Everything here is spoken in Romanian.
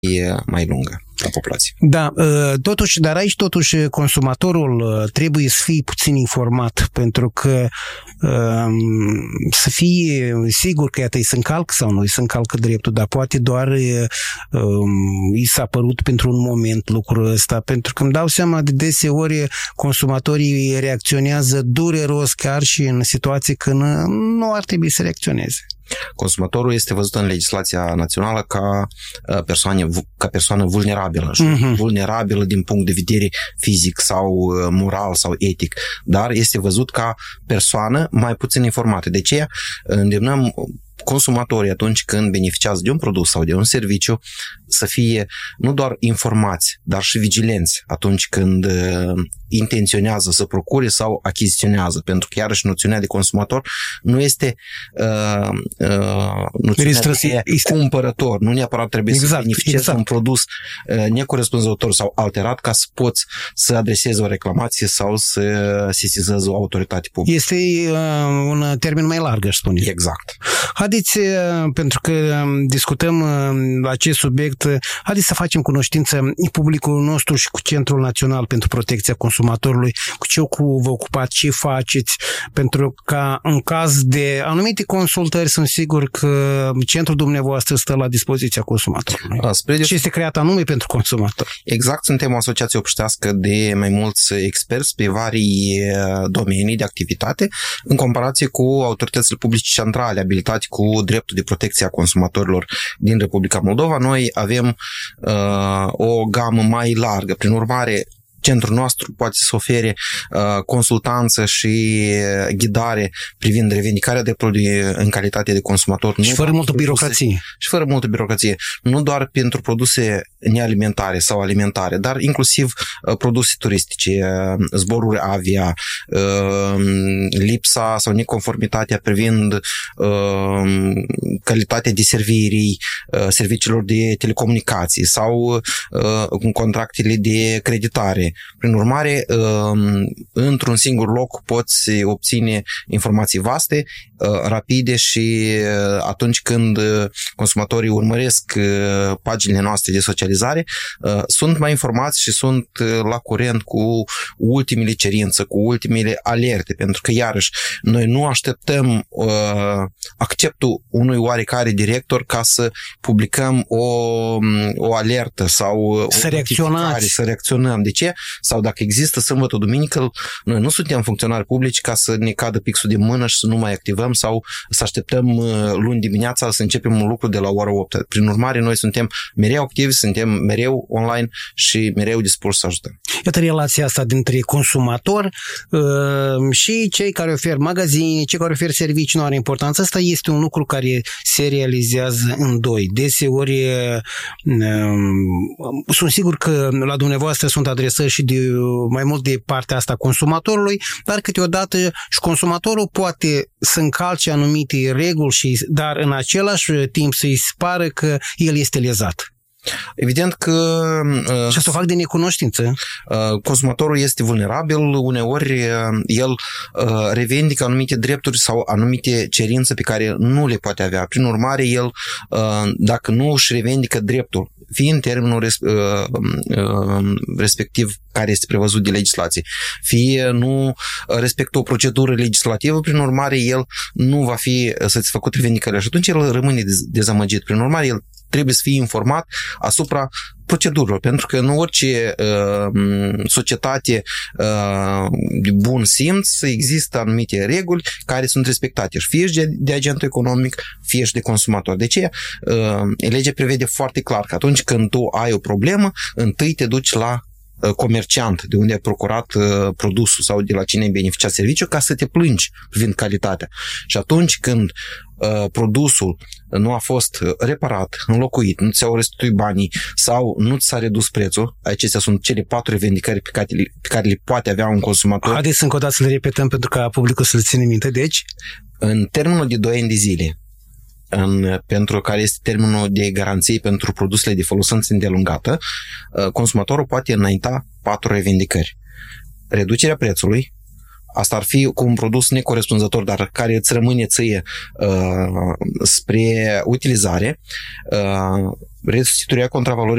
mai lungă la populație. Da, totuși, dar aici totuși consumatorul trebuie să fie puțin informat, pentru că să fie sigur că iată, îi se încalcă sau nu îi se încalcă dreptul, dar poate doar i s-a părut pentru un moment lucrul ăsta, pentru că îmi dau seama de deseori consumatorii reacționează dureros chiar și în situații când nu ar trebui să reacționeze. Consumatorul este văzut în legislația națională ca persoană vulnerabilă, vulnerabilă din punct de vedere fizic sau moral sau etic, dar este văzut ca persoană mai puțin informată. De aceea îndemnăm consumatorii atunci când beneficiază de un produs sau de un serviciu să fie nu doar informați, dar și vigilenți atunci când intenționează să procure sau achiziționează, pentru că iarăși noțiunea de consumator nu este noțiunea de cumpărător, nu neapărat trebuie să beneficiezi un produs necorespunzător sau alterat ca să poți să adresezi o reclamație sau să sesizezi o autoritate publică. Este un termen mai larg, aș spune. Exact. Haideți, pentru că discutăm acest subiect, haideți să facem cunoștință publicul nostru și cu Centrul Național pentru Protecția Consumatorului, cu ce vă ocupați, ce faceți, pentru că în caz de anumite consultări sunt sigur că centrul dumneavoastră stă la dispoziția consumatorului. Ce este creat anume pentru consumator. Exact, suntem o asociație obștească de mai mulți experți pe vari domenii de activitate, în comparație cu autoritățile publice centrale abilitate cu dreptul de protecție a consumatorilor din Republica Moldova. Noi avem o gamă mai largă. Prin urmare, centrul nostru poate să ofere consultanță și ghidare privind revendicarea dreptului în calitate de consumator. Și fără multă birocrație. Și fără multă birocrație. Nu doar pentru produse nealimentare sau alimentare, dar inclusiv produse turistice, zboruri avia, lipsa sau neconformitatea privind calitatea de servirii, serviciilor de telecomunicații sau contractele de creditare. Prin urmare, într-un singur loc poți obține informații vaste, rapide și atunci când consumatorii urmăresc paginile noastre de socializare, sunt mai informați și sunt la curent cu ultimele cerințe, cu ultimele alerte, pentru că iarăși noi nu așteptăm acceptul unui oarecare director ca să publicăm o alertă sau să reacționăm. De ce? Sau dacă există sâmbătă, duminică, noi nu suntem funcționari publici ca să ne cadă pixul de mână și să nu mai activăm sau să așteptăm luni dimineața să începem un lucru de la ora 8. Prin urmare, noi suntem mereu activi, suntem mereu online și mereu dispuși să ajutăm. Iată relația asta dintre consumator și cei care oferă magazine, cei care oferă servicii nu are importanță. Asta este un lucru care se realizează în doi. Deseori sunt sigur că la dumneavoastră sunt adresări și de mai mult de partea asta consumatorului, dar câteodată și consumatorul poate să încalce anumite reguli, dar în același timp să-i se pară că el este lezat. Evident că... Și asta o fac de necunoștință. Consumatorul este vulnerabil, uneori el revendică anumite drepturi sau anumite cerințe pe care nu le poate avea. Prin urmare, el, dacă nu își revendică dreptul, fie în termenul respectiv care este prevăzut de legislație, fie nu respectă o procedură legislativă, prin urmare, el nu va fi să-ți făcut revendicările și atunci el rămâne dezamăgit. Prin urmare, el trebuie să fie informat asupra procedurilor, pentru că în orice societate de bun simț există anumite reguli care sunt respectate, fie și de agentul economic, fie și de consumator. De aceea, legea prevede foarte clar că atunci când tu ai o problemă, întâi te duci la comerciant de unde ai procurat produsul sau de la cine ai beneficiat serviciu ca să te plângi privind calitatea. Și atunci când produsul nu a fost reparat, înlocuit, nu ți-au restituit banii sau nu ți s-a redus prețul, acestea sunt cele 4 revendicări pe care le poate avea un consumator. Haideți încă o dată să le repetăm pentru ca publicul să le ține minte. Deci, în termenul de 2 ani de zile, pentru care este termenul de garanție pentru produsele de folosință îndelungată, consumatorul poate înainta 4 revendicări. Reducerea prețului, asta ar fi cu un produs necorespunzător, dar care îți rămâne ție spre utilizare, restituirea contravalorii